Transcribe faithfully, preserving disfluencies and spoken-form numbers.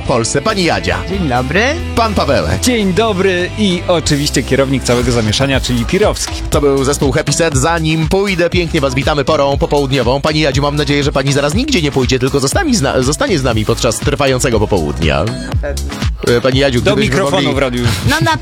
Polsce. Pani Jadzia. Dzień dobry. Pan Pawełek. Dzień dobry i oczywiście kierownik całego zamieszania, czyli Pirowski. To był zespół Happy Set. Zanim pójdę, pięknie was witamy porą popołudniową. Pani Jadziu, mam nadzieję, że pani zaraz nigdzie nie pójdzie, tylko zostanie z, na- zostanie z nami podczas trwającego popołudnia. Pewnie. E, Pani Jadziu, Do gdybyśmy mikrofonu mogli... w radiu. No na